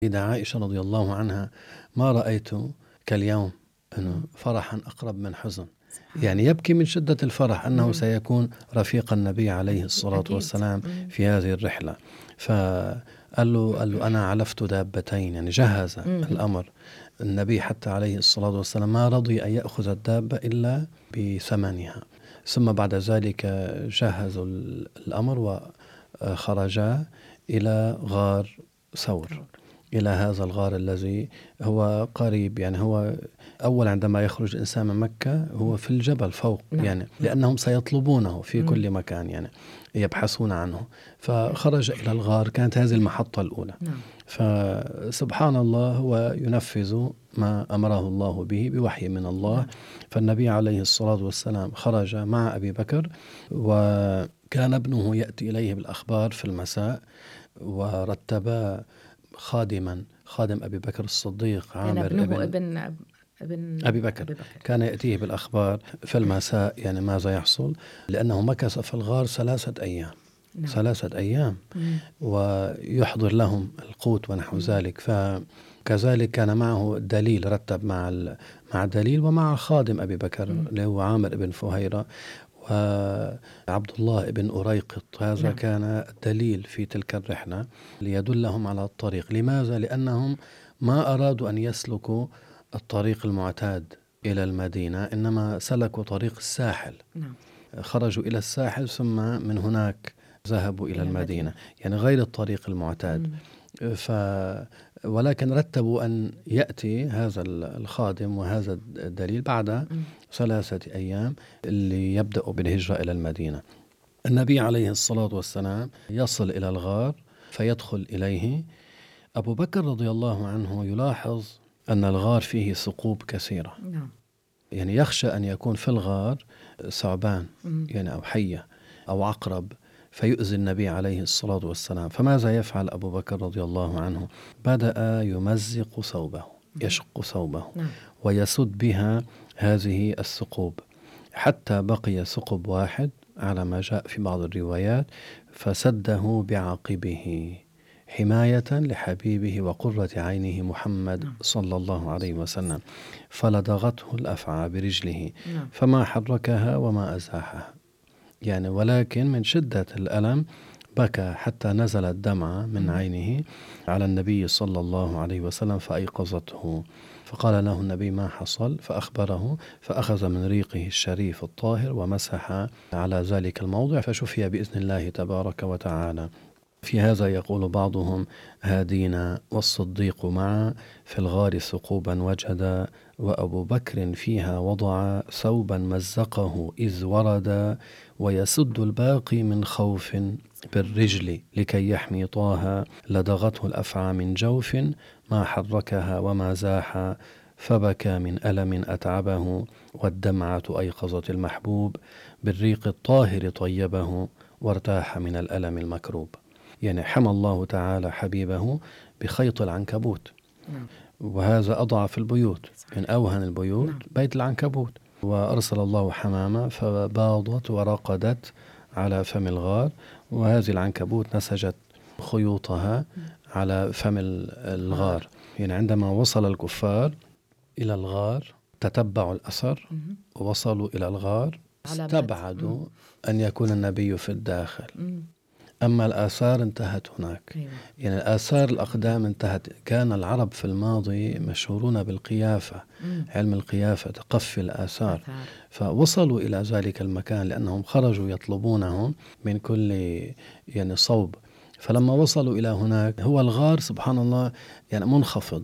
إذا عائشة رضي الله عنها ما رأيت كاليوم أنه فرحا أقرب من حزن، يعني يبكي من شدة الفرح أنه سيكون رفيق النبي عليه الصلاة والسلام في هذه الرحلة. فقال له أنا علفت دابتين، يعني جهز الأمر. النبي حتى عليه الصلاة والسلام ما رضي أن يأخذ الدابة إلا بثمنها. ثم بعد ذلك جهزوا الأمر وخرجا إلى غار ثور، إلى هذا الغار الذي هو قريب، يعني هو أول عندما يخرج الإنسان من مكة هو في الجبل فوق، يعني لأنهم سيطلبونه في كل مكان، يعني يبحثون عنه. فخرج إلى الغار، كانت هذه المحطة الأولى. فسبحان الله هو ينفذ ما أمره الله به بوحي من الله. فالنبي عليه الصلاة والسلام خرج مع أبي بكر، وكان ابنه يأتي إليه بالأخبار في المساء، ورتبا خادم أبي بكر الصديق عامر ابن أبي بكر كان يأتيه بالأخبار في المساء، يعني ماذا يحصل، لأنه مكث في الغار 3 أيام. 3 أيام ويحضر لهم القوت ونحو ذلك. فكذلك كان معه دليل، رتب مع دليل ومع خادم أبي بكر اللي هو عامر بن فهيرة، وعبد الله بن أريقط. هذا كان الدليل في تلك الرحلة ليدلهم على الطريق. لماذا؟ لأنهم ما أرادوا أن يسلكوا الطريق المعتاد إلى المدينة، إنما سلكوا طريق الساحل. خرجوا إلى الساحل ثم من هناك ذهبوا إلى المدينة، يعني غير الطريق المعتاد. ولكن رتبوا أن يأتي هذا الخادم وهذا الدليل بعد 3 أيام اللي يبدأ بالهجرة إلى المدينة. النبي عليه الصلاة والسلام يصل إلى الغار فيدخل إليه. أبو بكر رضي الله عنه يلاحظ أن الغار فيه ثقوب كثيرة، يعني يخشى أن يكون في الغار ثعبان، يعني أو حية أو عقرب فيؤذي النبي عليه الصلاة والسلام. فماذا يفعل أبو بكر رضي الله عنه؟ بدأ يمزق ثوبه، يشق ثوبه ويسد بها هذه الثقوب، حتى بقي ثقب واحد على ما جاء في بعض الروايات، فسده بعقبه حماية لحبيبه وقرة عينه محمد صلى الله عليه وسلم. فلدغته الأفعى برجله فما حركها وما أزاحها، يعني ولكن من شدة الألم بكى حتى نزلت دمعة من عينه على النبي صلى الله عليه وسلم فأيقظته. فقال له النبي ما حصل، فأخبره، فأخذ من ريقه الشريف الطاهر ومسح على ذلك الموضع فشفي بإذن الله تبارك وتعالى. في هذا يقول بعضهم: هادينا والصديق معا في الغار ثقوبا وجدا، وأبو بكر فيها وضع ثوبا مزقه إذ ورد، ويسد الباقي من خوف بالرجل لكي يحمي طه، لدغته الأفعى من جوف ما حركها وما زاح، فبكى من ألم أتعبه، والدمعة أيقظت المحبوب، بالريق الطاهر طيبه، وارتاح من الألم المكروب. يعني حمى الله تعالى حبيبه بخيط العنكبوت، وهذا أضعف البيوت، من أوهن البيوت بيت العنكبوت. وأرسل الله حمامة فباضت ورقدت على فم الغار، وهذه العنكبوت نسجت خيوطها على فم الغار. يعني عندما وصل الكفار إلى الغار تتبعوا الأثر ووصلوا إلى الغار، استبعدوا أن يكون النبي في الداخل، أما الآثار انتهت هناك. يعني الآثار الأقدام انتهت. كان العرب في الماضي مشهورون بالقيافة، علم القيافة، تقفي الآثار. فوصلوا إلى ذلك المكان لأنهم خرجوا يطلبونه من كل يعني صوب. فلما وصلوا إلى هناك، هو الغار سبحان الله يعني منخفض.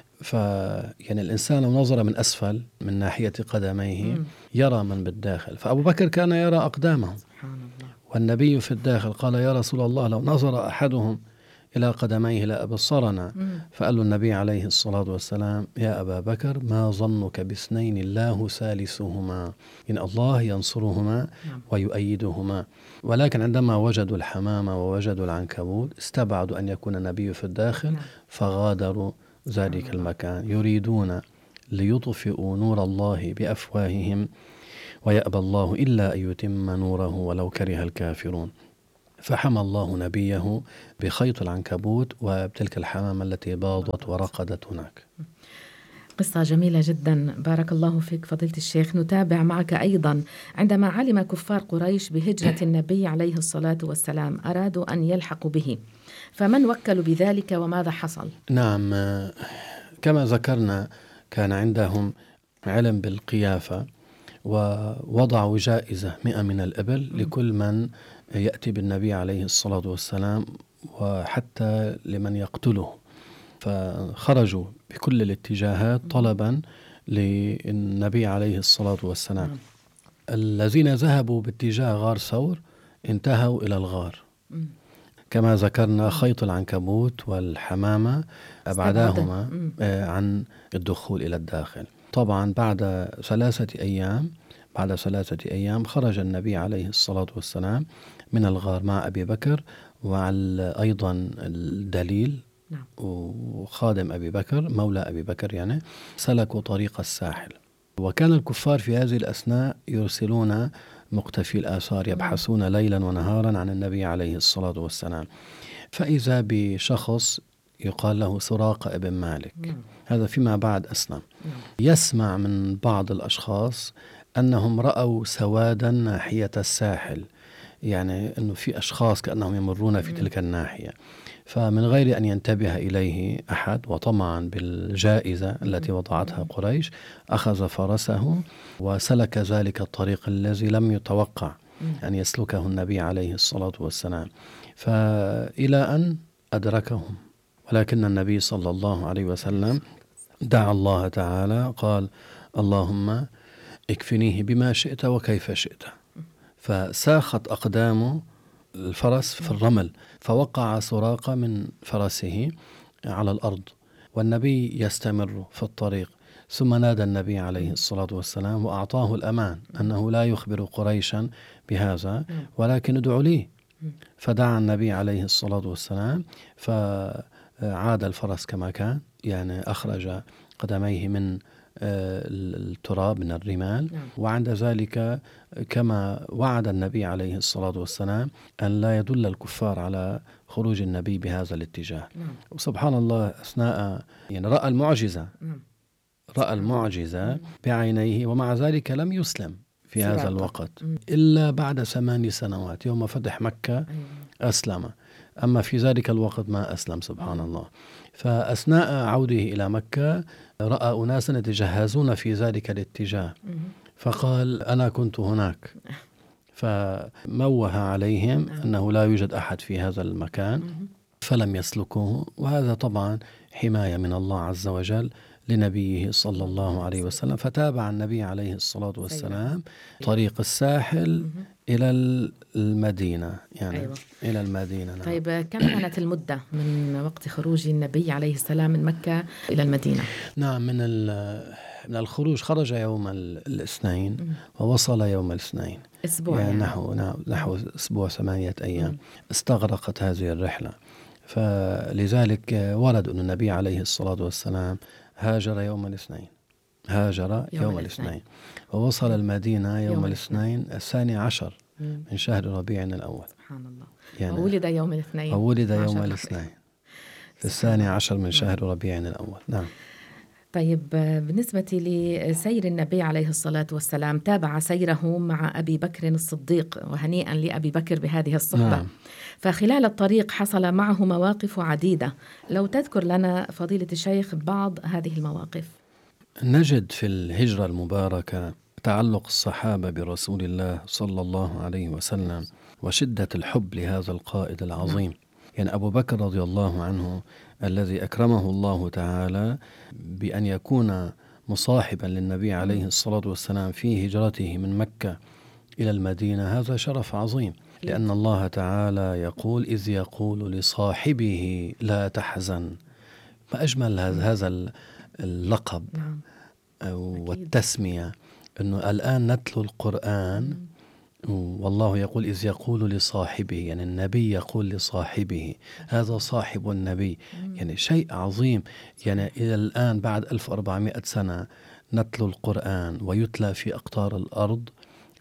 يعني الإنسان لو نظر من أسفل من ناحية قدميه يرى من بالداخل. فأبو بكر كان يرى أقدامهم والنبي في الداخل. قال: يا رسول الله، لو نظر أحدهم إلى قدميه لأبصرنا. فقال له النبي عليه الصلاة والسلام: يا أبا بكر، ما ظنك باثنين الله ثالثهما، إن الله ينصرهما ويؤيدهما. ولكن عندما وجدوا الحمامة ووجدوا العنكبوت استبعدوا أن يكون النبي في الداخل، فغادروا ذلك المكان يريدون ليطفئوا نور الله بأفواههم ويأبى الله إلا أن يتم نوره ولو كره الكافرون. فحمى الله نبيه بخيط العنكبوت وبتلك الحمامة التي باضت ورقدت هناك. قصة جميلة جدا، بارك الله فيك فضيلة الشيخ. نتابع معك أيضا عندما علم كفار قريش بهجرة النبي عليه الصلاة والسلام أرادوا أن يلحقوا به، فمن وكلوا بذلك وماذا حصل؟ نعم، كما ذكرنا كان عندهم علم بالقيافة، ووضعوا جائزة 100 من الإبل لكل من يأتي بالنبي عليه الصلاة والسلام، وحتى لمن يقتله. فخرجوا بكل الاتجاهات طلبا للنبي عليه الصلاة والسلام. الذين ذهبوا باتجاه غار ثور انتهوا إلى الغار، كما ذكرنا خيط العنكبوت والحمامة أبعداهما عن الدخول إلى الداخل. طبعا بعد 3 أيام خرج النبي عليه الصلاة والسلام من الغار مع أبي بكر أيضا الدليل وخادم أبي بكر مولى أبي بكر، يعني سلكوا طريق الساحل. وكان الكفار في هذه الأثناء يرسلون مقتفي الآثار يبحثون ليلا ونهارا عن النبي عليه الصلاة والسلام، فإذا بشخص يقال له سراقة ابن مالك، هذا فيما بعد أسلم، يسمع من بعض الأشخاص أنهم رأوا سوادا ناحية الساحل، يعني أنه في أشخاص كأنهم يمرون في تلك الناحية. فمن غير أن ينتبه إليه أحد وطمعا بالجائزة التي وضعتها قريش، أخذ فرسه وسلك ذلك الطريق الذي لم يتوقع أن يسلكه النبي عليه الصلاة والسلام، فإلى أن أدركهم. ولكن النبي صلى الله عليه وسلم دعا الله تعالى، قال: اللهم اكفنيه بما شئت وكيف شئت. فساخت أقدامه الفرس في الرمل، فوقع سراقة من فرسه على الأرض، والنبي يستمر في الطريق. ثم نادى النبي عليه الصلاة والسلام وأعطاه الأمان أنه لا يخبر قريشا بهذا، ولكن ادعوا لي. فدعا النبي عليه الصلاة والسلام، فعاد الفرس كما كان، يعني أخرج قدميه من التراب من الرمال. وعند ذلك كما وعد النبي عليه الصلاة والسلام أن لا يدل الكفار على خروج النبي بهذا الاتجاه. وسبحان الله، أثناء يعني رأى المعجزة بعينيه، ومع ذلك لم يسلم في هذا الوقت إلا بعد 8 سنوات، يوم فتح مكة أسلم، أما في ذلك الوقت ما أسلم سبحان الله. فأثناء عوده إلى مكة رأى أناسا يتجهزون في ذلك الاتجاه، فقال: أنا كنت هناك. فموه عليهم أنه لا يوجد أحد في هذا المكان، فلم يسلكوه. وهذا طبعا حماية من الله عز وجل لنبيه صلى الله عليه وسلم. فتابع النبي عليه الصلاة والسلام طريق الساحل إلى المدينة، يعني إلى المدينة. نعم. طيب، كم كانت المدة من وقت خروج النبي عليه السلام من مكة إلى المدينة؟ نعم، من الخروج خرج يوم الاثنين ووصل يوم الاثنين، أسبوع، يعني نحو أسبوع 8 أيام استغرقت هذه الرحلة. فلذلك ورد أن النبي عليه الصلاة والسلام هاجر يوم الاثنين، ووصل المدينة يوم الاثنين 12 من شهر ربيع الأول. سبحان الله. يعني وولد يوم الاثنين في 12 من شهر ربيع الأول. نعم. طيب، بالنسبة لسير النبي عليه الصلاة والسلام، تابع سيره مع أبي بكر الصديق، وهنيئا لأبي بكر بهذه الصحبة. نعم. فخلال الطريق حصل معه مواقف عديدة، لو تذكر لنا فضيلة الشيخ بعض هذه المواقف. نجد في الهجرة المباركة تعلق الصحابة برسول الله صلى الله عليه وسلم وشدة الحب لهذا القائد العظيم. يعني أبو بكر رضي الله عنه الذي أكرمه الله تعالى بأن يكون مصاحبا للنبي عليه الصلاة والسلام في هجرته من مكة إلى المدينة، هذا شرف عظيم، لأن الله تعالى يقول: إذ يقول لصاحبه لا تحزن. ما أجمل هذا اللقب والتسمية، أنه الآن نتلو القرآن والله يقول إذ يقول لصاحبه، يعني النبي يقول لصاحبه، هذا صاحب النبي، يعني شيء عظيم. يعني إلى الآن بعد 1400 سنة نتلو القرآن ويتلى في أقطار الأرض،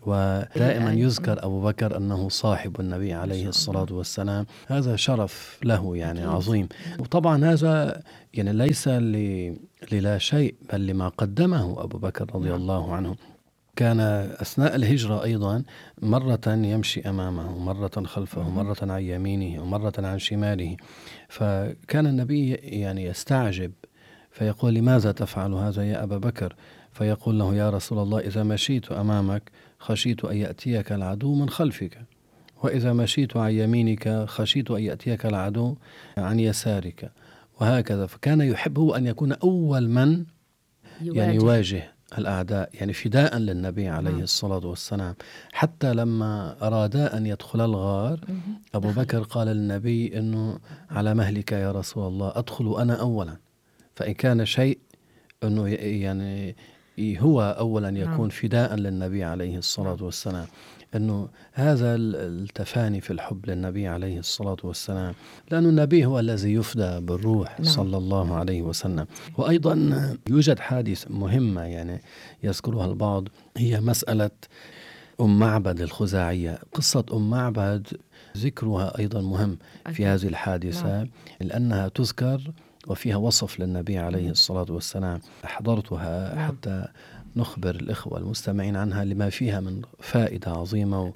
ودائما يذكر أبو بكر أنه صاحب النبي عليه الصلاة والسلام. هذا شرف له يعني عظيم. وطبعا هذا يعني ليس للا شيء، بل لما قدمه أبو بكر رضي الله عنه. كان أثناء الهجرة أيضا مرة يمشي أمامه، مرة خلفه، مرة عن يمينه ومرة عن شماله. فكان النبي يعني يستعجب فيقول: لماذا تفعل هذا يا أبا بكر؟ فيقول له: يا رسول الله، إذا مشيت أمامك خشيت أن يأتيك العدو من خلفك، وإذا مشيت عن يمينك خشيت أن يأتيك العدو عن يسارك، وهكذا. فكان يحبه أن يكون أول من يعني يواجه الأعداء، يعني فداء للنبي عليه الصلاة والسلام. حتى لما أرادا أن يدخل الغار أبو بكر قال للنبي أنه على مهلك يا رسول الله، أدخل أنا أولا، فإن كان شيء أنه يعني هو أولا يكون فداء للنبي عليه الصلاة والسلام. أنه هذا التفاني في الحب للنبي عليه الصلاة والسلام، لأن النبي هو الذي يفدى بالروح صلى الله عليه وسلم. وأيضا يوجد حادث مهمة يعني يذكرها البعض، هي مسألة أم معبد الخزاعية. قصة أم معبد ذكرها أيضا مهم في هذه الحادثة، لأنها تذكر وفيها وصف للنبي عليه الصلاة والسلام. أحضرتها حتى نخبر الإخوة المستمعين عنها لما فيها من فائدة عظيمة.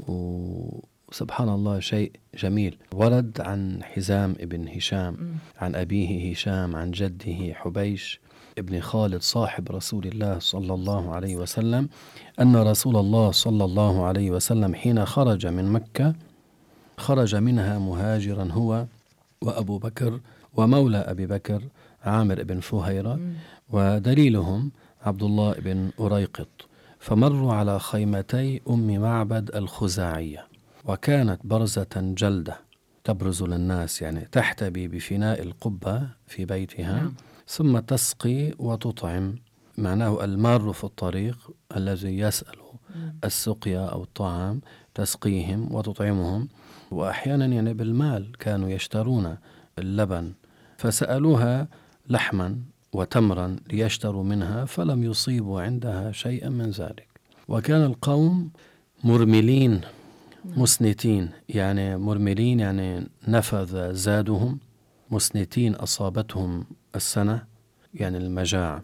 وسبحان الله شيء جميل. ورد عن حزام ابن هشام عن أبيه هشام عن جده حبيش ابن خالد صاحب رسول الله صلى الله عليه وسلم أن رسول الله صلى الله عليه وسلم حين خرج من مكة خرج منها مهاجرا هو وأبو بكر ومولى أبي بكر عامر بن فهيرة ودليلهم عبد الله بن أريقط، فمروا على خيمتي أم معبد الخزاعية، وكانت برزة جلدة تبرز للناس، يعني تحتبي بفناء القبة في بيتها، ثم تسقي وتطعم. معناه المار في الطريق الذي يسأل السقيا أو الطعام، تسقيهم وتطعمهم. وأحيانا يعني بالمال كانوا يشترون اللبن، فسألوها لحما وتمرا ليشتروا منها، فلم يصيبوا عندها شيئا من ذلك. وكان القوم مرملين مسنتين، يعني مرملين يعني نفذ زادهم، مسنتين أصابتهم السنة يعني المجاعة.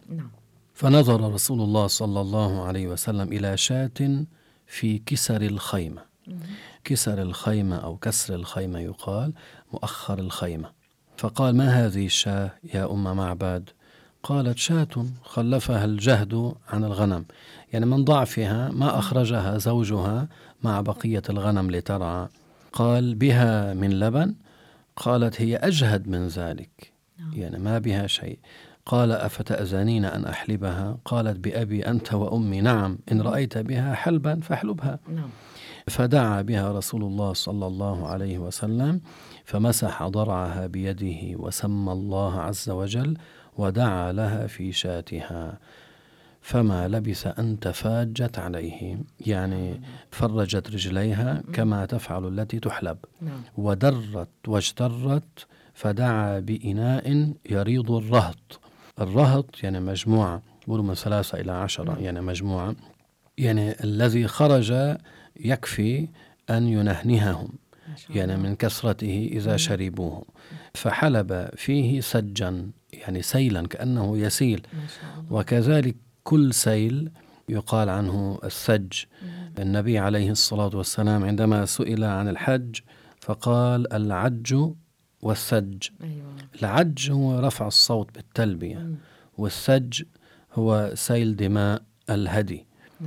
فنظر رسول الله صلى الله عليه وسلم إلى شاة في كسر الخيمة. كسر الخيمة أو كسر الخيمة يقال مؤخر الخيمة. فقال: ما هذه الشاة يا أم معبد؟ قالت: شاة خلفها الجهد عن الغنم، يعني من ضعفها ما أخرجها زوجها مع بقية الغنم لترعى. قال: بها من لبن؟ قالت: هي أجهد من ذلك، يعني ما بها شيء. قال: أفتأذنين أن أحلبها؟ قالت: بأبي أنت وأمي نعم، إن رأيت بها حلبا فاحلبها. فدعا بها رسول الله صلى الله عليه وسلم، فمسح ضرعها بيده وسمى الله عز وجل ودعا لها في شاتها، فما لبث أن تفاجت عليه، يعني فرجت رجليها كما تفعل التي تحلب، ودرت واجترت، فدعا بإناء يريض الرهط. الرهط يعني مجموعة، يقولوا من 3 إلى 10 يعني مجموعة، يعني الذي خرج يكفي أن ينهنههم يعني من كثرته إذا شربوه. فحلب فيه سجا، يعني سيلا كأنه يسيل، وكذلك كل سيل يقال عنه السج. النبي عليه الصلاة والسلام عندما سئل عن الحج فقال: العج والسج. العج هو رفع الصوت بالتلبية، والسج هو سيل دماء الهدي.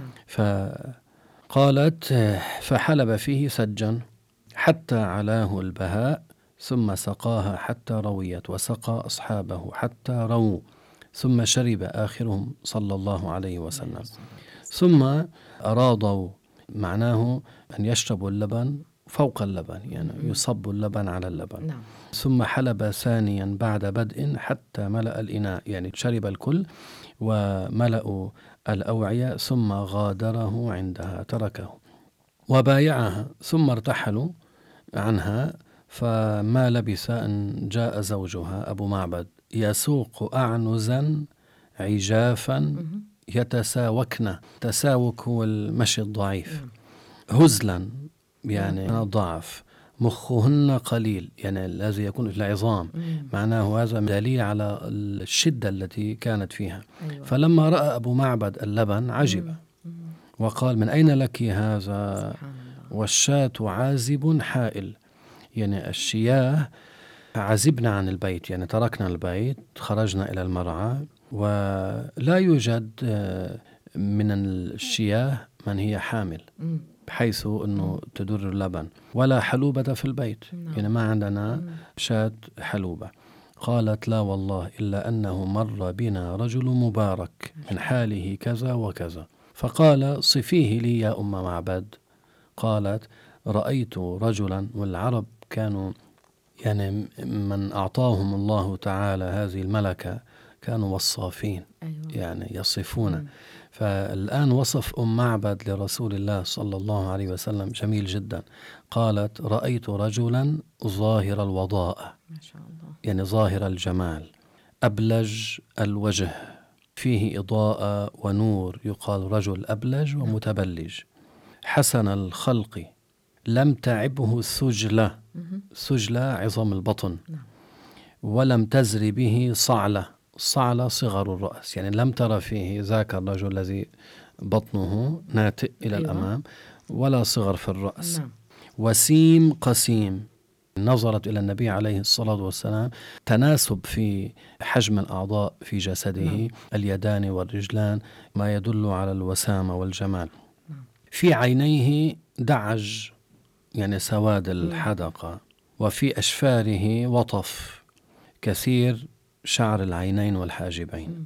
فقالت: فحلب فيه سجا حتى علاه البهاء، ثم سقاها حتى رويت، وسقى أصحابه حتى رووا، ثم شرب آخرهم صلى الله عليه وسلم. ثم أراضوا، معناه أن يشربوا اللبن فوق اللبن، يعني يصب اللبن على اللبن. ثم حلب ثانيا بعد بدء حتى ملأ الإناء، يعني شرب الكل وملأوا الأوعية، ثم غادره عندها، تركه وبايعها، ثم ارتحلوا عنها. فما لبث أن جاء زوجها أبو معبد يسوق أعنزا عجافا يتساوكن. تساوك هو المشي الضعيف. هزلا يعني ضعف. مخهن قليل يعني الذي يكون في العظام. معناه هذا دليل على الشدة التي كانت فيها. فلما رأى أبو معبد اللبن عجب وقال: من أين لك هذا؟ والشاة عازب حائل. يعني الشياه عزبنا عن البيت، يعني تركنا البيت، خرجنا إلى المرعى، ولا يوجد من الشياه من هي حامل بحيث أنه تدر اللبن، ولا حلوبة في البيت. يعني ما عندنا شاة حلوبة. قالت: لا والله إلا أنه مر بنا رجل مبارك من حاله كذا وكذا. فقال: صفيه لي يا أم معبد. قالت: رأيت رجلا. والعرب كانوا يعني من أعطاهم الله تعالى هذه الملكة كانوا وصافين. يعني يصفون. فالآن وصف أم معبد لرسول الله صلى الله عليه وسلم جميل جدا. قالت: رأيت رجلا ظاهر الوضاء، ما شاء الله، يعني ظاهر الجمال، أبلج الوجه، فيه إضاءة ونور، يقال رجل أبلج ومتبلج، حسن الخلق، لم تعبه السجلة. سجلة عظم البطن. ولم تزر به صعلة. صعلة صغر الرأس، يعني لم ترى فيه ذاك الرجل الذي بطنه ناتئ إلى الأمام، ولا صغر في الرأس. وسيم قسيم. نظرت إلى النبي عليه الصلاة والسلام تناسب في حجم الأعضاء في جسده، اليدان والرجلان، ما يدل على الوسامة والجمال. في عينيه دعج، يعني سواد الحدقة. وفي أشفاره وطف، كثير شعر العينين والحاجبين.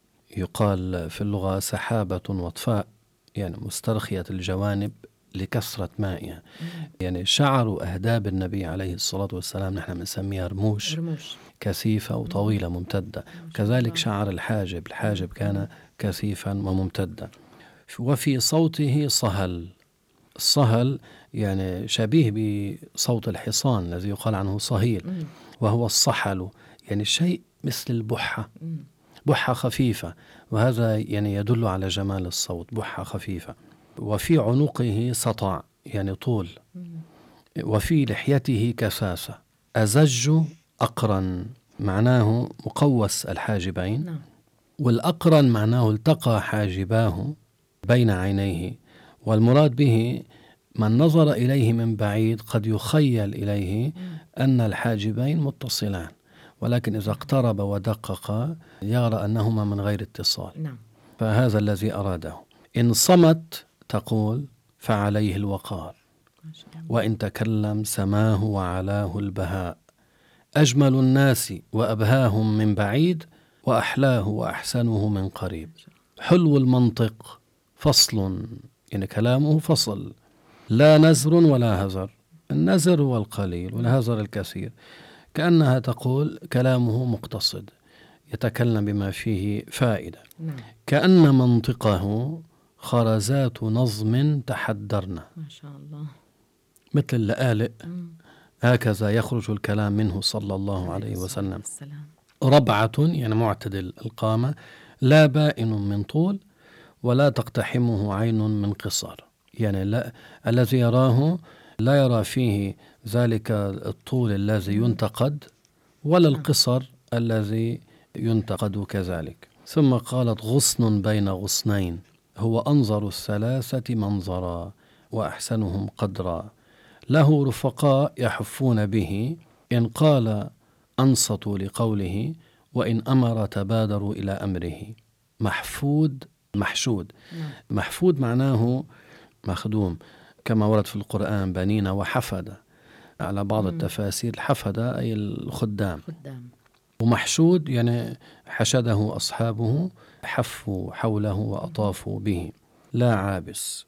يقال في اللغة سحابة وطفاء، يعني مسترخية الجوانب لكثرة مائها. يعني شعر أهداب النبي عليه الصلاة والسلام نحن بنسميها رموش كثيفة وطويلة ممتدة. كذلك شعر الحاجب كان كثيفا وممتدا. وفي صوته صهل. الصهل يعني شبيه بصوت الحصان الذي يقال عنه صهيل، وهو الصحل، يعني شيء مثل البحة، بحة خفيفة، وهذا يعني يدل على جمال الصوت، بحة خفيفة. وفي عنقه سطع، يعني طول. وفي لحيته كثافة. أزج أقرن، معناه مقوس الحاجبين. والأقرن معناه التقى حاجباه بين عينيه. والمراد به من نظر إليه من بعيد قد يخيل إليه أن الحاجبين متصلان، ولكن إذا اقترب ودقق يرى أنهما من غير اتصال. فهذا الذي أراده. إن صمت تقول فعليه الوقار، وإن تكلم سماه وعلاه البهاء. أجمل الناس وأبهاهم من بعيد، وأحلاه وأحسنه من قريب. حلو المنطق، فصل، يعني كلامه فصل، لا نزر ولا هزر. النزر هو القليل والهزر الكثير. كأنها تقول كلامه مقتصد، يتكلم بما فيه فائدة. كأن منطقه خرزات نظم تحدرنا، ما شاء الله، مثل اللآلئ. هكذا يخرج الكلام منه صلى الله عليه وسلم. ربعة يعني معتدل القامة، لا بائن من طول ولا تقتحمه عين من قصر. يعني لا، الذي يراه لا يرى فيه ذلك الطول الذي ينتقد، ولا القصر الذي ينتقد كذلك. ثم قالت: غصن بين غصنين، هو أنظر الثلاثة منظرا وأحسنهم قدرا. له رفقاء يحفون به، إن قال أنصتوا لقوله، وإن أمر تبادروا إلى أمره. محفود محشود. محفود معناه مخدوم، كما ورد في القرآن بنين وحفدة. على بعض التفاسير الحفدة أي الخدام. ومحشود يعني حشده أصحابه، حفوا حوله وأطافوا به. لا عابس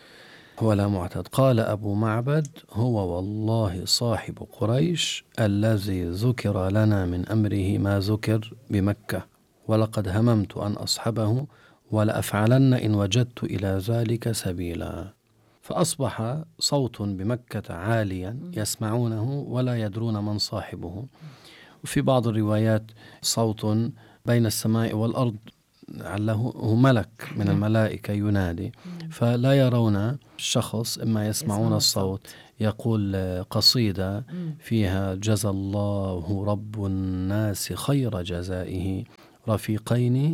ولا معتد. قال أبو معبد: هو والله صاحب قريش الذي ذكر لنا من أمره ما ذكر بمكة، ولقد هممت أن أصحبه ولأفعلن إن وجدت إلى ذلك سبيلا. فأصبح صوت بمكة عاليا يسمعونه ولا يدرون من صاحبه. وفي بعض الروايات صوت بين السماء والأرض عله ملك من الملائكة ينادي، فلا يرون الشخص، إما يسمعون الصوت يقول قصيدة فيها جزى الله رب الناس خير جزائه رفيقين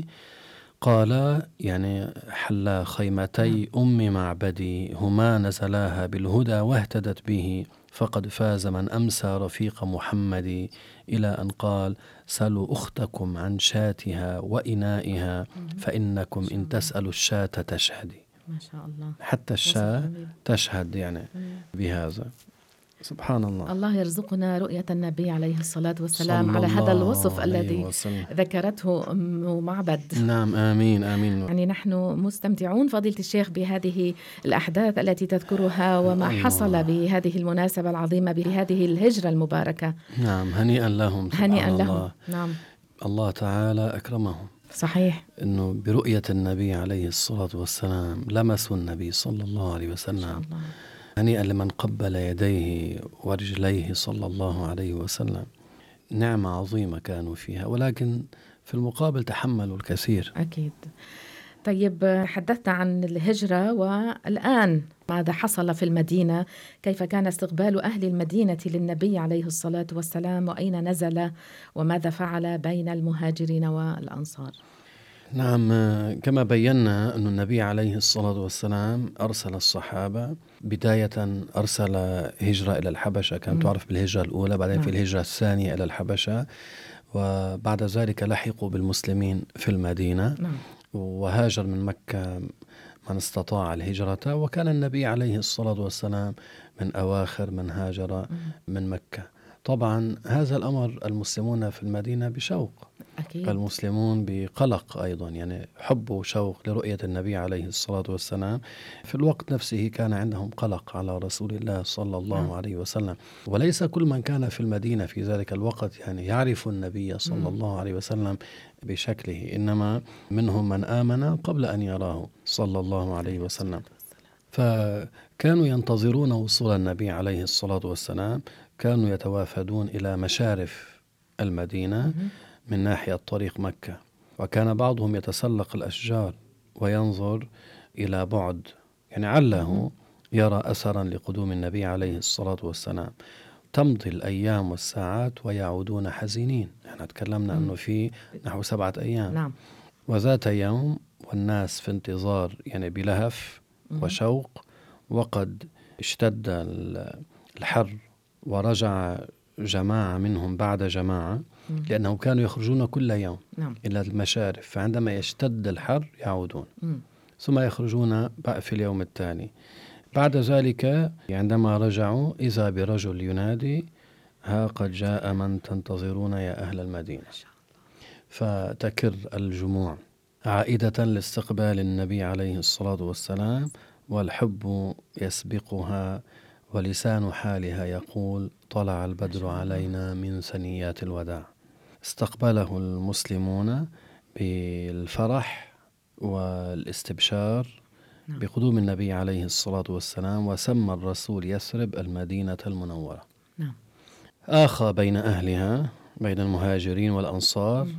قال يعني حلا خيمتي أم معبدي هما نزلاها بالهدى واهتدت به فقد فاز من أمسى رفيق محمد إلى أن قال سلوا أختكم عن شاتها وإنائها فإنكم إن تسألوا الشاة تشهدي. ما شاء الله. حتى الشاة تشهد يعني بهذا. سبحان الله. الله يرزقنا رؤية النبي عليه الصلاة والسلام على هذا الوصف الذي ذكرته أم معبد. نعم آمين آمين. يعني نحن مستمتعون فضيلة الشيخ بهذه الأحداث التي تذكرها وما حصل بهذه المناسبة العظيمة بهذه الهجرة المباركة. نعم هنيئا لهم. هنيئا لهم. نعم الله تعالى أكرمهم. صحيح. إنه برؤية النبي عليه الصلاة والسلام لمسوا النبي صلى الله عليه وسلم. هنيئا لمن قبل يديه ورجليه صلى الله عليه وسلم. نعمة عظيمة كانوا فيها، ولكن في المقابل تحملوا الكثير. أكيد. طيب حدثت عن الهجرة، والآن ماذا حصل في المدينة؟ كيف كان استقبال أهل المدينة للنبي عليه الصلاة والسلام، وأين نزل، وماذا فعل بين المهاجرين والأنصار؟ نعم كما بينا أن النبي عليه الصلاة والسلام أرسل الصحابة. بداية أرسل هجرة إلى الحبشة، كانت تعرف بالهجرة الأولى، بعدين في الهجرة الثانية إلى الحبشة، وبعد ذلك لحقوا بالمسلمين في المدينة. وهاجر من مكة من استطاع الهجرة، وكان النبي عليه الصلاة والسلام من أواخر من هاجر من مكة. طبعا هذا الأمر المسلمون في المدينة بشوق، أكيد. المسلمون بقلق أيضا، يعني حب وشوق لرؤية النبي عليه الصلاة والسلام. في الوقت نفسه كان عندهم قلق على رسول الله صلى الله عليه وسلم، وليس كل من كان في المدينة في ذلك الوقت يعني يعرف النبي صلى الله عليه وسلم بشكله، إنما منهم من آمن قبل أن يراه صلى الله عليه وسلم. فكانوا ينتظرون وصول النبي عليه الصلاة والسلام، كانوا يتوافدون إلى مشارف المدينة من ناحية طريق مكة، وكان بعضهم يتسلق الأشجار وينظر إلى بعد، يعني عله يرى أثرا لقدوم النبي عليه الصلاة والسلام. تمضي الأيام والساعات ويعودون حزينين. احنا تكلمنا أنه في نحو 7 أيام. نعم. وذات يوم والناس في انتظار يعني بلهف وشوق، وقد اشتد الحر ورجع جماعة منهم بعد جماعة، لأنهم كانوا يخرجون كل يوم إلى المشارف، فعندما يشتد الحر يعودون ثم يخرجون في اليوم التالي. بعد ذلك عندما رجعوا إذا برجل ينادي ها قد جاء من تنتظرون يا أهل المدينة، فتكر الجموع عائدة لاستقبال النبي عليه الصلاة والسلام، والحب يسبقها ولسان حالها يقول طلع البدر علينا من ثنيات الوداع. استقبله المسلمون بالفرح والاستبشار بقدوم النبي عليه الصلاة والسلام، وسمى الرسول يثرب المدينة المنورة. آخى بين أهلها، بين المهاجرين والأنصار،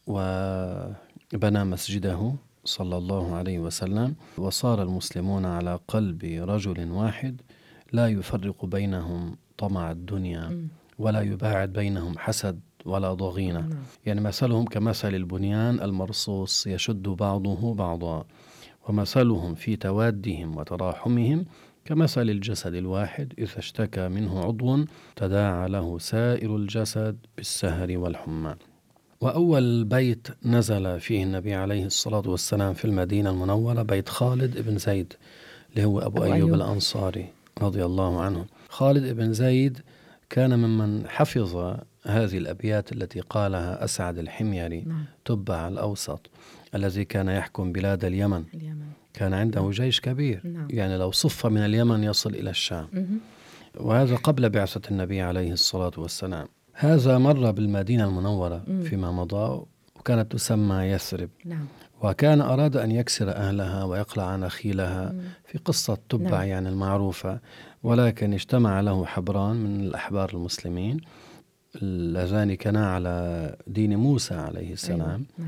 وبنى مسجده صلى الله عليه وسلم، وصار المسلمون على قلب رجل واحد، لا يفرق بينهم طمع الدنيا ولا يباعد بينهم حسد ولا ضغينة. يعني مثلهم كمثل البنيان المرصوص يشد بعضه بعضا، ومثلهم في توادهم وتراحمهم كمثل الجسد الواحد إذا اشتكى منه عضو تداعى له سائر الجسد بالسهر والحمى. وأول بيت نزل فيه النبي عليه الصلاة والسلام في المدينة المنورة بيت خالد بن زيد، اللي هو أبو أيوب الأنصاري رضي الله عنه. خالد بن زيد كان ممن حفظ هذه الأبيات التي قالها أسعد الحميري تبع الأوسط الذي كان يحكم بلاد اليمن. كان عنده جيش كبير، يعني لو صف من اليمن يصل إلى الشام، وهذا قبل بعثة النبي عليه الصلاة والسلام. هذا مر بالمدينة المنورة فيما مضى، وكانت تسمى يثرب. وكان أراد أن يكسر أهلها ويقلع نخيلها في قصة تبع يعني المعروفة، ولكن اجتمع له حبران من الأحبار المسلمين اللذان كانا على دين موسى عليه السلام،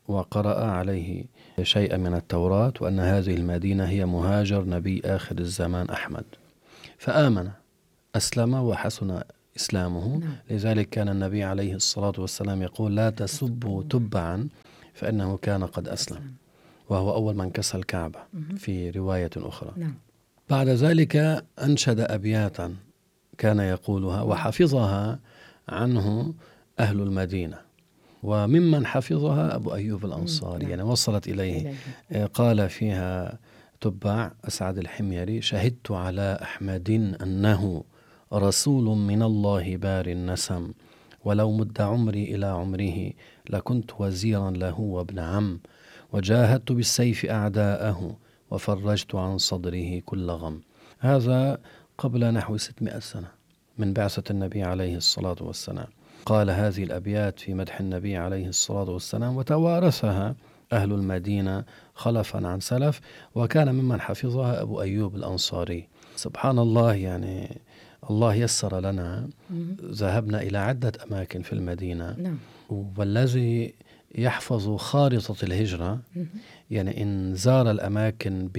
وقرأ عليه شيئا من التوراة، وأن هذه المدينة هي مهاجر نبي آخر الزمان أحمد، فآمن، أسلم وحسن إسلامه. لذلك كان النبي عليه الصلاة والسلام يقول: لا تسبوا تبعا فإنه كان قد أسلم، وهو أول من كسى الكعبة في رواية أخرى. بعد ذلك أنشد أبياتا كان يقولها وحفظها عنه أهل المدينة، وممن حفظها أبو أيوب الأنصاري، يعني وصلت إليه. قال فيها تبع أسعد الحميري: شهدت على أحمد أنه رسول من الله بار النسم، ولو مد عمري إلى عمره لكنت وزيرا له وابن عم، وجاهدت بالسيف أعداءه وفرجت عن صدره كل غم. هذا قبل نحو 600 سنة من بعثة النبي عليه الصلاة والسلام. قال هذه الأبيات في مدح النبي عليه الصلاة والسلام، وتوارثها أهل المدينة خلفا عن سلف، وكان ممن حفظها أبو أيوب الأنصاري. سبحان الله، يعني الله يسر لنا، ذهبنا إلى عدة أماكن في المدينة، والذي يحفظ خارطة الهجرة يعني إن زار الأماكن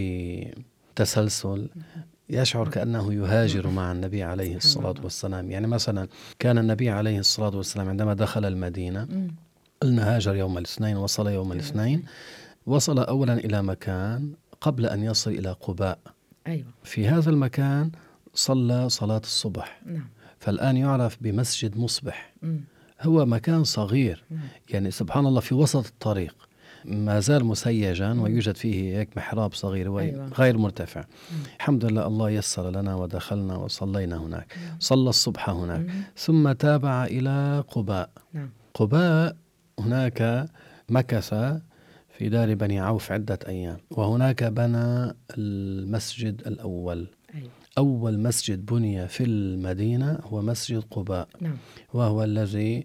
بتسلسل يشعر كأنه يهاجر مع النبي عليه الصلاة والسلام. يعني مثلا كان النبي عليه الصلاة والسلام عندما دخل المدينة، قلنا هاجر يوم الاثنين، وصل يوم الاثنين، وصل أولا إلى مكان قبل أن يصل إلى قباء. في هذا المكان صلى صلاة الصبح، فالآن يعرف بمسجد مصبح. هو مكان صغير، يعني سبحان الله في وسط الطريق، ما زال مسيجا ويوجد فيه هيك محراب صغير غير مرتفع. الحمد لله الله يسر لنا ودخلنا وصلينا هناك. صلى الصبح هناك، ثم تابع إلى قباء. قباء هناك مكث في دار بني عوف عدة أيام، وهناك بنى المسجد الأول. أول مسجد بني في المدينة هو مسجد قباء، وهو الذي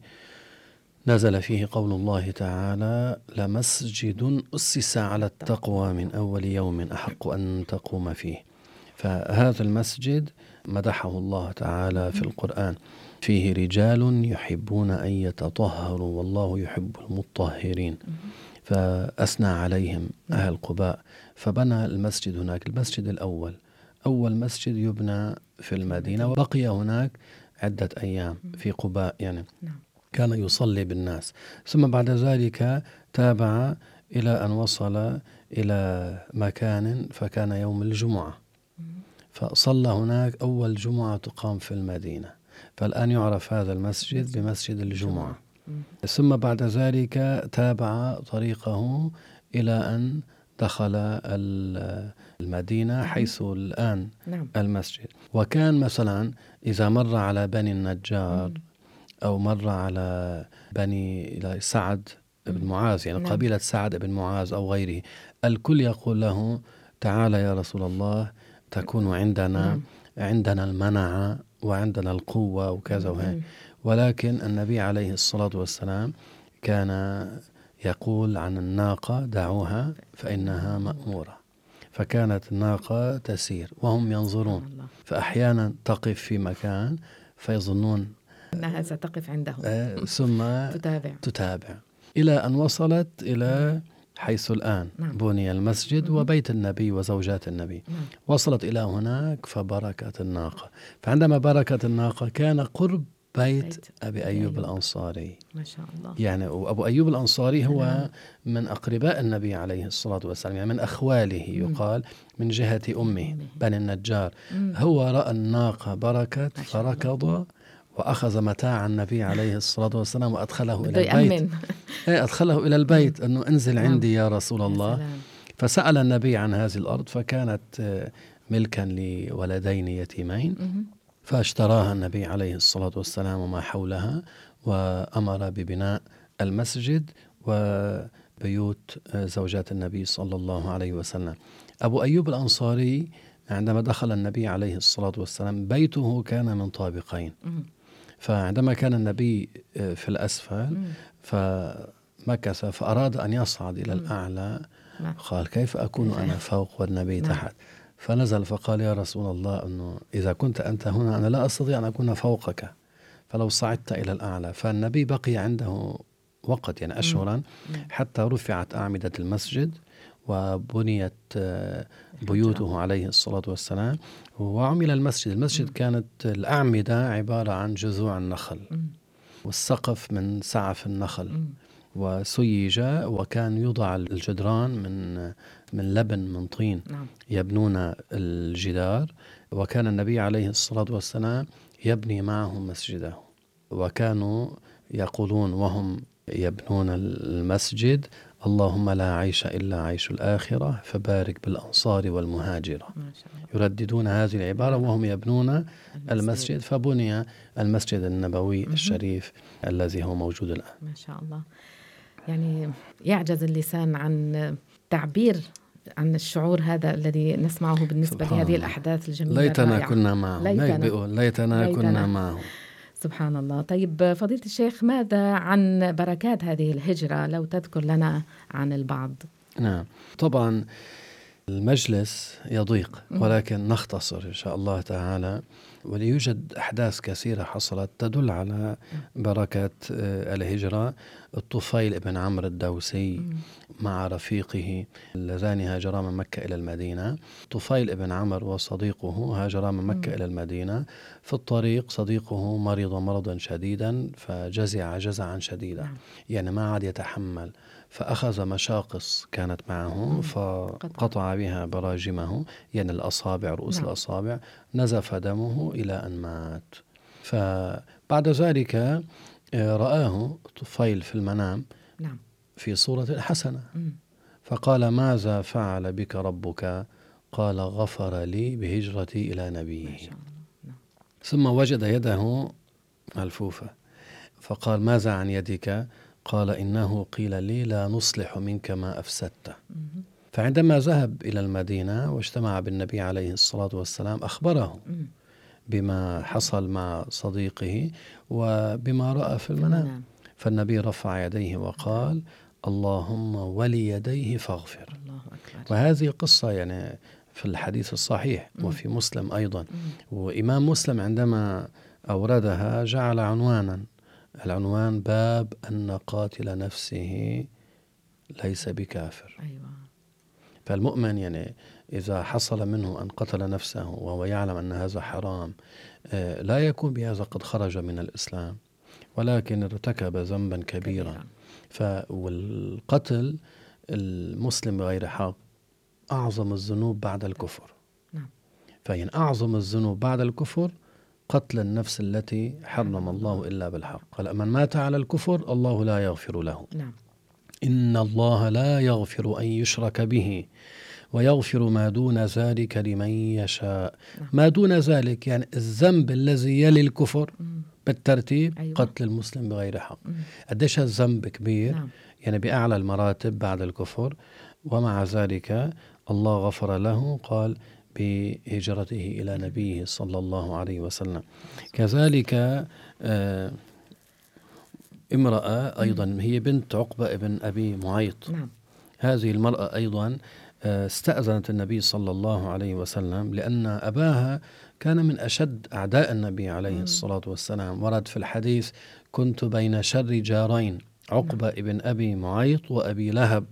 نزل فيه قول الله تعالى: لمسجد أسس على التقوى من أول يوم أحق أن تقوم فيه. فهذا المسجد مدحه الله تعالى في القرآن: فيه رجال يحبون أن يتطهروا والله يحب المطهرين. فأثنى عليهم أهل قباء، فبنى المسجد هناك، المسجد الأول، أول مسجد يبنى في المدينة، وبقي هناك عدة أيام في قباء، يعني كان يصلي بالناس. ثم بعد ذلك تابع إلى أن وصل إلى مكان فكان يوم الجمعة، فصلى هناك أول جمعة تقام في المدينة، فالآن يعرف هذا المسجد بمسجد الجمعة. ثم بعد ذلك تابع طريقه إلى أن دخل المدينة حيث الآن المسجد. وكان مثلا إذا مر على بني النجار أو مر على بني سعد بن معاذ، يعني قبيلة سعد بن معاذ أو غيره، الكل يقول له: تعال يا رسول الله تكون عندنا المنعة وعندنا القوة وكذا وهي. ولكن النبي عليه الصلاة والسلام كان يقول عن الناقة: دعوها فإنها مأمورة. فكانت الناقة تسير وهم ينظرون، فأحيانا تقف في مكان فيظنون أنها ستقف عنده، ثم تتابع إلى أن وصلت إلى حيث الآن بني المسجد وبيت النبي وزوجات النبي. وصلت إلى هناك فبركت الناقة، فعندما بركت الناقة كان قرب بيت أبي أيوب الأنصاري، ما شاء الله. يعني وأبو أيوب الأنصاري هو من أقرباء النبي عليه الصلاة والسلام، يعني من أخواله، يقال من جهة أمه بني النجار. هو رأى الناقة بركت فركض وأخذ متاع النبي عليه الصلاة والسلام وأدخله إلى البيت. أدخله إلى البيت أنه انزل عندي يا رسول الله. فسأل النبي عن هذه الأرض، فكانت ملكا لولدين يتيمين، فاشتراها النبي عليه الصلاة والسلام وما حولها، وأمر ببناء المسجد وبيوت زوجات النبي صلى الله عليه وسلم. أبو أيوب الأنصاري عندما دخل النبي عليه الصلاة والسلام بيته كان من طابقين، فعندما كان النبي في الأسفل فمكث، فأراد أن يصعد إلى الأعلى، قال: كيف أكون أنا فوق والنبي تحت؟ فنزل فقال: يا رسول الله، أنه إذا كنت أنت هنا أنا لا أستطيع أن أكون فوقك، فلو صعدت إلى الأعلى. فالنبي بقي عنده وقت يعني أشهرا حتى رفعت أعمدة المسجد وبنيت بيوته عليه الصلاة والسلام وعمل المسجد كانت الأعمدة عبارة عن جذوع النخل والسقف من سعف النخل وسيج وكان يوضع الجدران من لبن من طين يبنون الجدار. وكان النبي عليه الصلاة والسلام يبني معهم مسجده وكانوا يقولون وهم يبنون المسجد اللهم لا عيش إلا عيش الآخرة فبارك بالأنصار والمهاجرة. يرددون هذه العبارة وهم يبنون المسجد فبني المسجد النبوي الشريف الذي هو موجود الآن. ما شاء الله. يعني يعجز اللسان عن تعبير عن الشعور هذا الذي نسمعه بالنسبة لهذه الأحداث الجميلة. ليتنا كنا معه. ليتنا كنا معه. سبحان الله. طيب فضيلة الشيخ، ماذا عن بركات هذه الهجرة؟ لو تذكر لنا عن البعض. نعم طبعا المجلس يضيق ولكن نختصر إن شاء الله تعالى. وليوجد أحداث كثيرة حصلت تدل على بركات الهجرة. الطفيل بن عمرو الدوسي مع رفيقه اللذان هاجرا من مكة إلى المدينة. طفيل بن عمرو وصديقه هاجرا من مكة إلى المدينة. في الطريق صديقه مرض مرضا شديدا فجزع جزعا شديدا يعني ما عاد يتحمل فأخذ مشاقص كانت معه فقطع بها براجمه يعني الأصابع رؤوس الأصابع نزف دمه إلى أن مات. فبعد ذلك رآه طفيل في المنام في صورة حسنة فقال ماذا فعل بك ربك؟ قال غفر لي بهجرتي إلى نبيه. ثم وجد يده ملفوفة فقال ماذا عن يدك؟ قال إنه قيل لي لا نصلح منك ما أفسدته. فعندما ذهب إلى المدينة واجتمع بالنبي عليه الصلاة والسلام أخبره بما حصل مع صديقه وبما رأى في المنام. فالنبي رفع يديه وقال اللهم وليديه فاغفر. وهذه قصة يعني في الحديث الصحيح وفي مسلم أيضا. وإمام مسلم عندما أوردها جعل العنوان باب أن قاتل نفسه ليس بكافر. فالمؤمن يعني إذا حصل منه أن قتل نفسه وهو يعلم أن هذا حرام لا يكون بهذا قد خرج من الإسلام ولكن ارتكب ذنبا كبيرا. والقتل المسلم بغير حق أعظم الذنوب بعد الكفر. فإن أعظم الذنوب بعد الكفر قتل النفس التي حرم الله إلا بالحق. قال من مات على الكفر الله لا يغفر له. إن الله لا يغفر أن يشرك به ويغفر ما دون ذلك لمن يشاء. ما دون ذلك يعني الذنب الذي يلي الكفر بالترتيب قتل المسلم بغير حق. قديش الذنب كبير يعني بأعلى المراتب بعد الكفر ومع ذلك الله غفر له قال بهجرته إلى نبيه صلى الله عليه وسلم. كذلك امرأة أيضا هي بنت عقبة ابن أبي معيط. هذه المرأة أيضا استأذنت النبي صلى الله عليه وسلم لأن أباها كان من أشد أعداء النبي عليه الصلاة والسلام. ورد في الحديث كنت بين شر جارين عقبة ابن أبي معيط وأبي لهب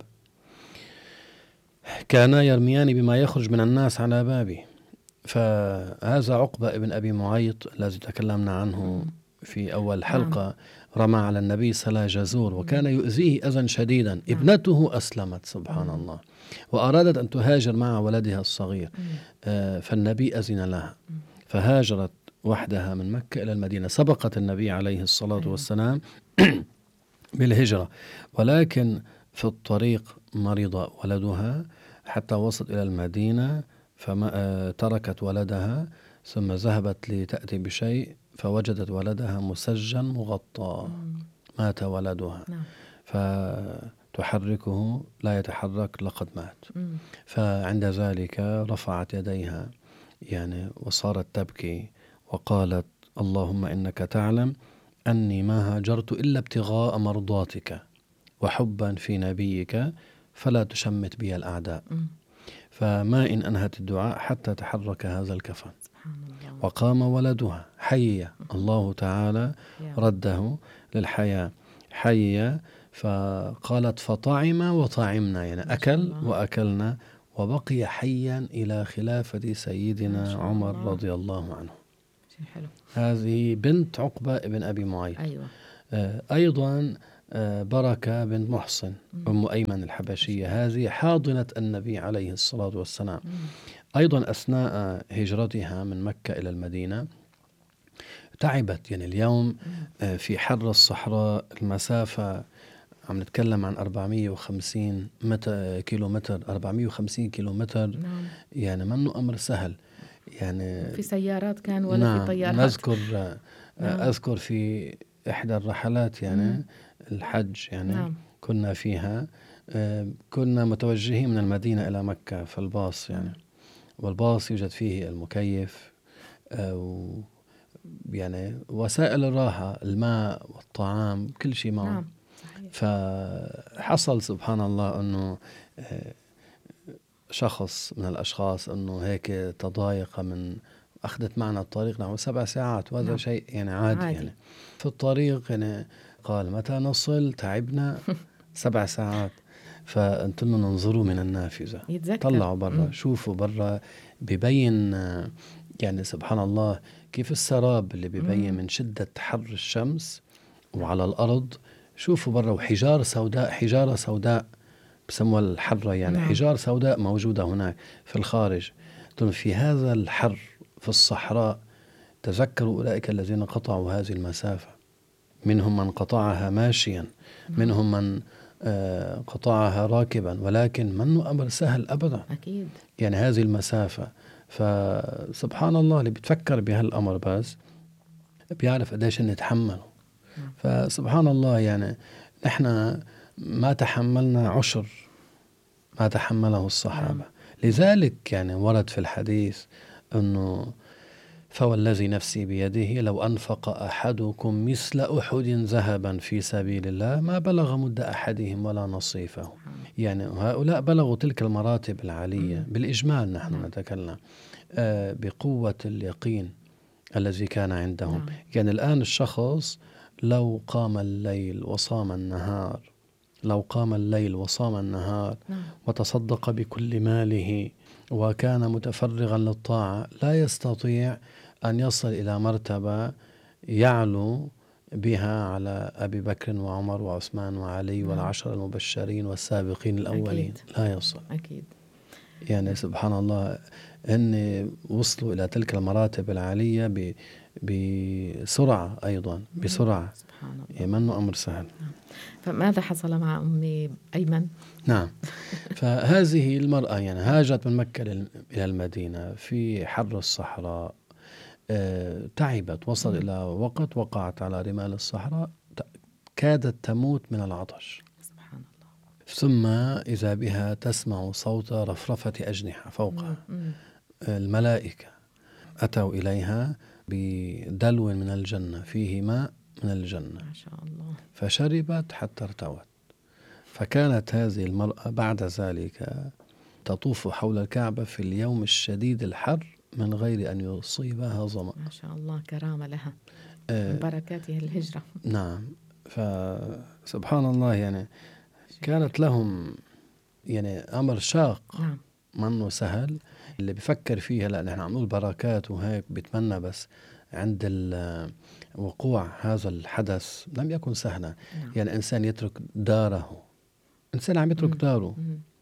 كانا يرميان بما يخرج من الناس على بابي. فهذا عقبة ابن أبي معيط الذي تكلمنا عنه في أول حلقة رمى على النبي سلا جزور وكان يؤذيه أذى شديدا. ابنته أسلمت سبحان الله وأرادت أن تهاجر مع ولدها الصغير فالنبي أذن لها فهاجرت وحدها من مكة إلى المدينة. سبقت النبي عليه الصلاة والسلام بالهجرة ولكن في الطريق مرض ولدها حتى وصلت إلى المدينة فتركت ولدها ثم ذهبت لتأتي بشيء فوجدت ولدها مسجن مغطى. مات ولدها فتحركه لا يتحرك لقد مات. فعند ذلك رفعت يديها يعني وصارت تبكي وقالت اللهم إنك تعلم أني ما هاجرت إلا ابتغاء مرضاتك وحبا في نبيك فلا تشمت بي الأعداء. فما إن أنهت الدعاء حتى تحرك هذا الكفن وقام ولدها حيا. الله تعالى رده للحياة حيا فقالت فطعم وطعمنا، يعني أكل وأكلنا، وبقي حيا إلى خلافة سيدنا عمر رضي الله عنه. حلو. هذه بنت عقبة بن أبي معيط. أيوة. أيضا بركة بن محصن أم أيمن الحبشية، هذه حاضنة النبي عليه الصلاة والسلام. أيضا أثناء هجرتها من مكة إلى المدينة تعبت، يعني اليوم في حر الصحراء المسافة عم نتكلم عن 450 كيلومتر، 450 كيلومتر. نعم. يعني منه أمر سهل، يعني في سيارات كان ولا نعم. في طيارات. أذكر في إحدى الرحلات يعني الحج يعني نعم. كنا فيها، كنا متوجهين من المدينة إلى مكة في الباص يعني، والباص يوجد فيه المكيف يعني وسائل الراحة، الماء والطعام كل شيء معه. نعم. فحصل سبحان الله أنه شخص من الأشخاص أنه هيك تضايق من أخذت معنا الطريق نحو 7 ساعات، وهذا نعم. شيء يعني عادي يعني في الطريق. يعني قال متى نصل؟ تعبنا 7 ساعات. فقلت لهم انظروا من النافذة، يتذكر. طلعوا برا، شوفوا برا ببين يعني سبحان الله كيف السراب اللي ببين من شدة حر الشمس وعلى الأرض. شوفوا برا وحجارة سوداء، حجارة سوداء بسموها الحرة يعني. نعم. حجار سوداء موجودة هناك في الخارج. في هذا الحر في الصحراء تذكروا أولئك الذين قطعوا هذه المسافة، منهم من قطعها ماشيا، منهم من قطعها راكبا، ولكن منه أمر سهل أبدا. أكيد. يعني هذه المسافة. فسبحان الله اللي بتفكر بهالأمر بس بيعرف قديش نتحمله. فسبحان الله يعني نحن ما تحملنا عشر ما تحمله الصحابة. لذلك يعني ورد في الحديث أنه فوالذي نفسي بيده لو أنفق أحدكم مثل أحد ذهبا في سبيل الله ما بلغ مد أحدهم ولا نصيفه. يعني هؤلاء بلغوا تلك المراتب العالية بالإجمال. نحن نتكلم بقوة اليقين الذي كان عندهم. يعني الآن الشخص لو قام الليل وصام النهار، وتصدق بكل ماله وكان متفرغا للطاعة، لا يستطيع أن يصل إلى مرتبة يعلو بها على أبي بكر وعمر وعثمان وعلي والعشر المبشرين والسابقين الأولين. أكيد. لا يصل. أكيد. يعني سبحان الله أن وصلوا إلى تلك المراتب العالية بسرعة، أيضا بسرعة. سبحان الله. منه أمر سهل. فماذا حصل مع أمي أيمن؟ نعم. فهذه المرأة يعني هاجت من مكة إلى المدينة في حر الصحراء، تعبت، وصل إلى وقت وقعت على رمال الصحراء كادت تموت من العطش. سبحان الله. ثم إذا بها تسمع صوت رفرفة أجنحة فوقها. الملائكة أتوا إليها بدلو من الجنة فيه ماء من الجنة، ما شاء الله. فشربت حتى ارتوت. فكانت هذه المرأة بعد ذلك تطوف حول الكعبة في اليوم الشديد الحر من غير أن يصيبها ظمأ. ما شاء الله، كرامة لها من بركاته الهجرة. نعم. فسبحان الله يعني كانت لهم يعني أمر شاق. نعم. منه سهل. اللي بفكر فيها لا نحن عم نقول بركات وهيك، بتمنى بس عند وقوع هذا الحدث لم يكن سهلا. يعني إنسان يترك داره، إنسان عم يترك داره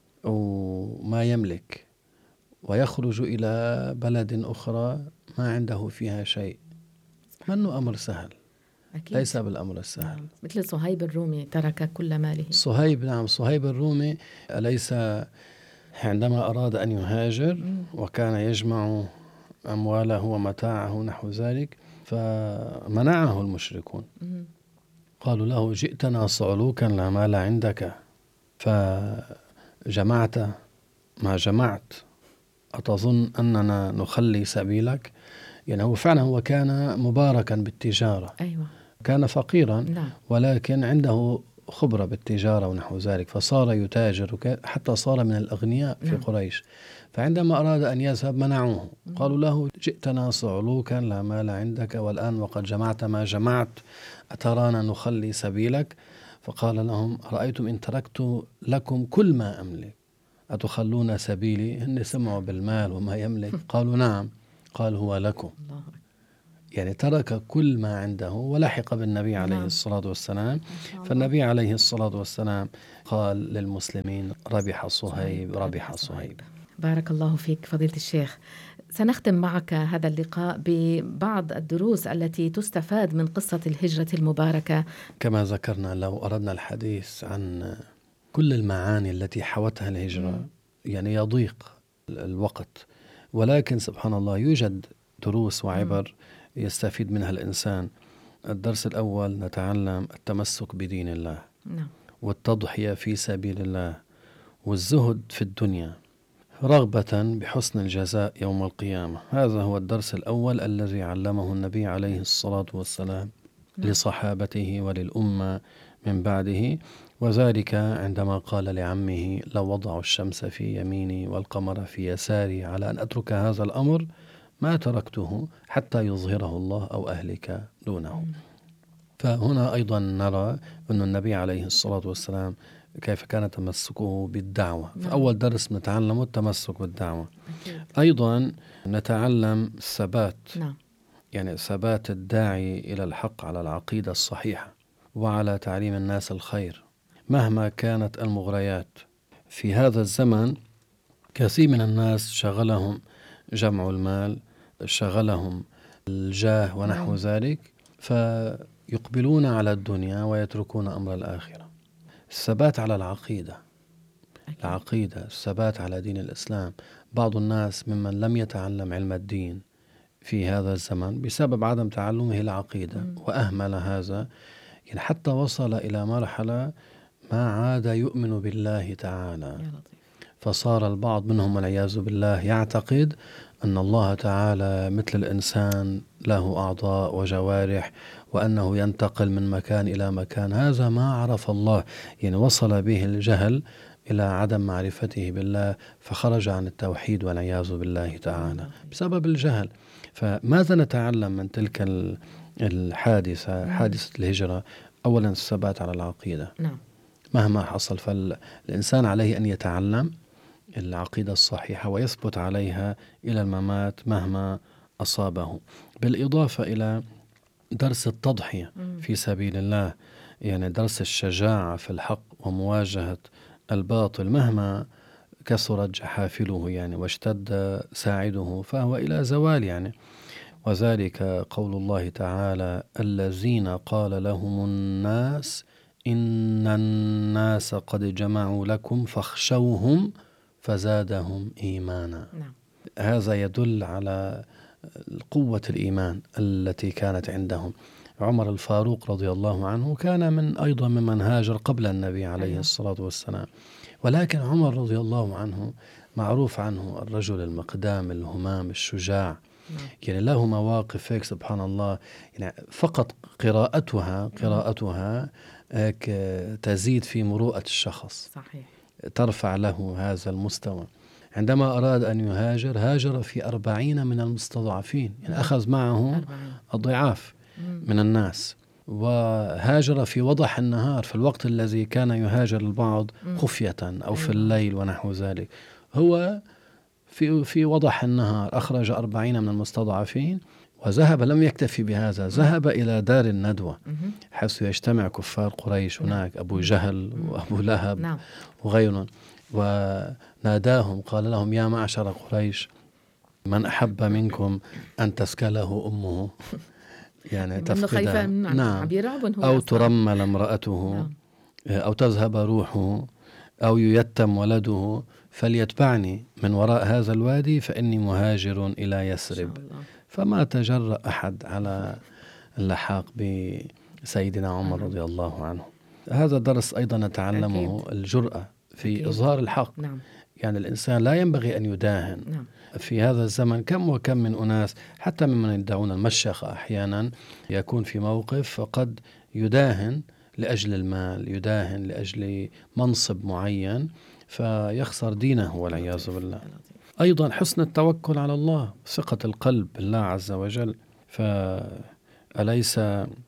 وما يملك ويخرج إلى بلد أخرى ما عنده فيها شيء، منه أمر سهل. أكيد. ليس بالأمر السهل. نعم. مثل صهيب الرومي ترك كل ماله. صهيب الرومي أليس عندما أراد أن يهاجر وكان يجمع أمواله ومتاعه نحو ذلك، فمنعه المشركون. قالوا له جئتنا صعلوكا لا مال عندك، فجمعت ما جمعت، أتظن أننا نخلي سبيلك؟ يعني هو فعلا هو كان مباركا بالتجارة. أيوة. كان فقيرا. نعم. ولكن عنده خبرة بالتجارة ونحو ذلك، فصار يتاجر حتى صار من الأغنياء في قريش. فعندما أراد أن يذهب منعوه، قالوا له جئتنا صعلوكا لا مال عندك والآن وقد جمعت ما جمعت، أترانا نخلي سبيلك؟ فقال لهم: رأيتم إن تركت لكم كل ما أملك أتخلون سبيلي؟ هن سمعوا بالمال وما يملك، قالوا: نعم. قال: هو لكم. يعني ترك كل ما عنده ولحق بالنبي عليه الصلاة والسلام. فالنبي عليه الصلاة والسلام قال للمسلمين: ربح صهيب، ربح صهيب. بارك الله فيك فضيلة الشيخ. سنختم معك هذا اللقاء ببعض الدروس التي تستفاد من قصة الهجرة المباركة. كما ذكرنا، لو أردنا الحديث عن كل المعاني التي حوتها الهجرة يعني يضيق الوقت، ولكن سبحان الله يوجد دروس وعبر يستفيد منها الإنسان. الدرس الأول نتعلم التمسك بدين الله، والتضحية في سبيل الله، والزهد في الدنيا، رغبة بحسن الجزاء يوم القيامة. هذا هو الدرس الأول الذي علمه النبي عليه الصلاة والسلام لصحابته وللأمة من بعده، وذلك عندما قال لعمه: لو وضعوا الشمس في يميني والقمر في يساري على أن أترك هذا الأمر ما تركته حتى يظهره الله أو أهلك دونه. فهنا أيضا نرى أن النبي عليه الصلاة والسلام كيف كان تمسكه بالدعوة. فأول درس نتعلم التمسك بالدعوة. أيضا نتعلم الثبات، يعني ثبات الداعي إلى الحق على العقيدة الصحيحة وعلى تعليم الناس الخير مهما كانت المغريات. في هذا الزمن كثير من الناس شغلهم جمع المال، شغلهم الجاه ونحو ذلك، فيقبلون على الدنيا ويتركون أمر الآخرة. الثبات على العقيدة، الثبات على دين الإسلام. بعض الناس ممن لم يتعلم علم الدين في هذا الزمن بسبب عدم تعلمه العقيدة وأهمل هذا، يعني حتى وصل إلى مرحلة ما عاد يؤمن بالله تعالى. فصار البعض منهم والعياذ بالله يعتقد أن الله تعالى مثل الإنسان له أعضاء وجوارح، وأنه ينتقل من مكان إلى مكان. هذا ما عرف الله، يعني وصل به الجهل إلى عدم معرفته بالله، فخرج عن التوحيد والعياذ بالله تعالى بسبب الجهل. فماذا نتعلم من تلك الحادثة، حادثة الهجرة؟ أولا الثبات على العقيدة مهما حصل، فالإنسان عليه أن يتعلم العقيدة الصحيحة ويثبت عليها إلى الممات مهما أصابه. بالإضافة إلى درس التضحية في سبيل الله، يعني درس الشجاعة في الحق ومواجهة الباطل مهما كثرت جحافله يعني واشتد ساعده فهو إلى زوال يعني. وذلك قول الله تعالى: الذين قال لهم الناس إن الناس قد جمعوا لكم فاخشوهم فزادهم إيمانا. هذا يدل على قوة الإيمان التي كانت عندهم. عمر الفاروق رضي الله عنه كان أيضا ممن هاجر قبل النبي عليه الصلاة والسلام، ولكن عمر رضي الله عنه معروف عنه الرجل المقدام الهمام الشجاع، يعني له مواقف هيك سبحان الله، يعني فقط قراءتها تزيد في مروءة الشخص، صحيح، ترفع له هذا المستوى. عندما أراد أن هاجر في 40 من المستضعفين، يعني أخذ معه الضعاف من الناس، وهاجر في وضح النهار في الوقت الذي كان يهاجر البعض خفية أو في الليل ونحو ذلك. هو في وضح النهار أخرج 40 من المستضعفين وذهب، لم يكتفي بهذا، ذهب إلى دار الندوة حيث يجتمع كفار قريش هناك، أبو جهل وأبو لهب وغيرهم، وناداهم قال لهم: يا معشر قريش، من أحب منكم أن تسكله أمه، يعني تفقد أو ترمل امرأته أو تذهب روحه أو ييتم ولده فليتبعني من وراء هذا الوادي فإني مهاجر إلى يثرب. فما تجرأ أحد على اللحاق بسيدنا عمر رضي الله عنه. هذا درس أيضا نتعلمه، الجرأة في إظهار الحق. يعني الإنسان لا ينبغي أن يداهن. في هذا الزمن كم وكم من أناس حتى ممن يدعون المشيخة أحيانا يكون في موقف فقد يداهن لأجل المال، يداهن لأجل منصب معين فيخسر دينه والعياذ بالله. أيضا حسن التوكل على الله، ثقة القلب بالله عز وجل. فأليس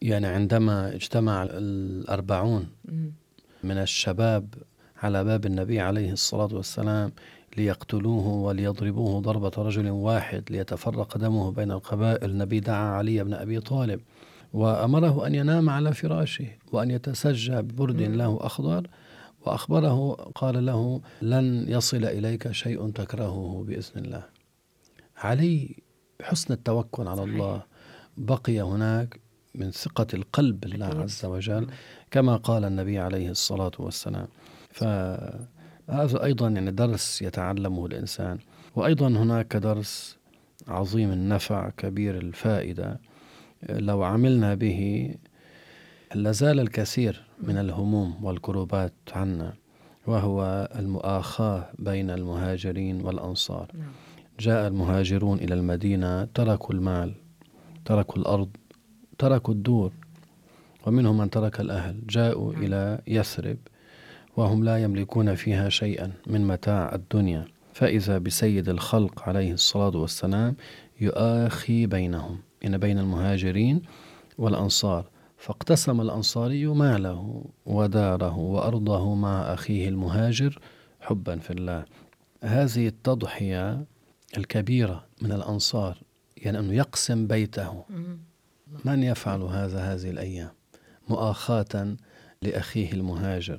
يعني عندما اجتمع 40 من الشباب على باب النبي عليه الصلاة والسلام ليقتلوه وليضربوه ضربة رجل واحد ليتفرق دمه بين القبائل، النبي دعا علي بن أبي طالب وأمره أن ينام على فراشه وأن يتسجى ببرد له أخضر، وأخبره قال له: لن يصل إليك شيء تكرهه بإذن الله. علي بحسن التوكل على الله بقي هناك من ثقة القلب بالله عز وجل كما قال النبي عليه الصلاة والسلام. فهذا أيضا يعني درس يتعلمه الإنسان، وأيضا هناك درس عظيم النفع كبير الفائدة لو عملنا به لازال الكثير من الهموم والكروبات عنا، وهو المؤاخاة بين المهاجرين والأنصار. جاء المهاجرون إلى المدينة، تركوا المال، تركوا الأرض، تركوا الدور، ومنهم من ترك الأهل، جاءوا إلى يثرب وهم لا يملكون فيها شيئا من متاع الدنيا، فإذا بسيد الخلق عليه الصلاة والسلام يؤاخي بينهم، إن بين المهاجرين والأنصار، فاقتسم الأنصاري ماله وداره وأرضه مع أخيه المهاجر حبا في الله. هذه التضحية الكبيرة من الأنصار، يعني أنه يقسم بيته، من يفعل هذه الأيام مؤاخاة لأخيه المهاجر؟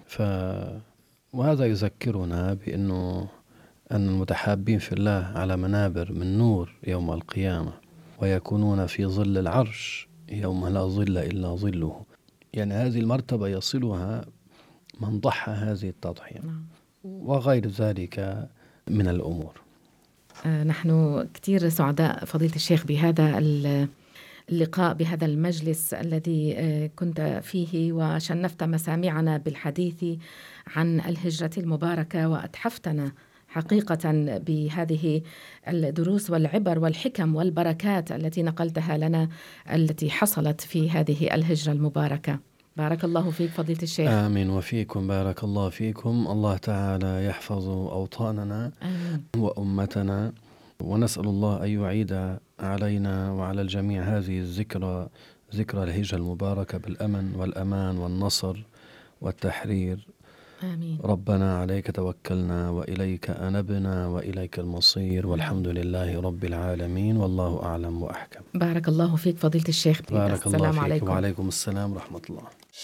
وهذا يذكرنا بأنه أن المتحابين في الله على منابر من نور يوم القيامة، ويكونون في ظل العرش يوم لا ظل إلا ظله. يعني هذه المرتبة يصلها من ضحى هذه التضحية وغير ذلك من الأمور. نحن كتير سعداء فضيلة الشيخ بهذا اللقاء، بهذا المجلس الذي كنت فيه وشنفت مسامعنا بالحديث عن الهجرة المباركة، وأتحفتنا حقيقة بهذه الدروس والعبر والحكم والبركات التي نقلتها لنا، التي حصلت في هذه الهجرة المباركة. بارك الله فيك فضيلة الشيخ. آمين وفيكم، بارك الله فيكم. الله تعالى يحفظ أوطاننا وأمتنا، ونسأل الله أن يعيد علينا وعلى الجميع هذه الذكرى، ذكرى الهجرة المباركة، بالأمن والأمان والنصر والتحرير. آمين. ربنا عليك توكلنا وإليك أنبنا وإليك المصير، والحمد لله رب العالمين، والله أعلم وأحكم. بارك الله فيك فضيلة الشيخ. بارك الله فيك عليكم. وعليكم السلام ورحمة الله.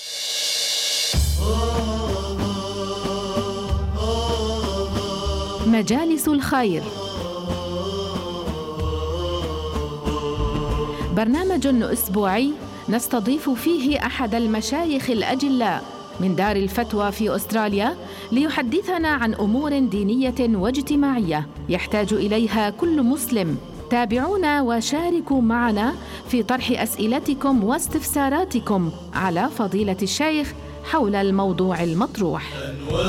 مجالس الخير، برنامج أسبوعي نستضيف فيه أحد المشايخ الأجلاء من دار الفتوى في أستراليا ليحدثنا عن أمور دينية واجتماعية يحتاج إليها كل مسلم. تابعونا وشاركوا معنا في طرح أسئلتكم واستفساراتكم على فضيلة الشيخ حول الموضوع المطروح.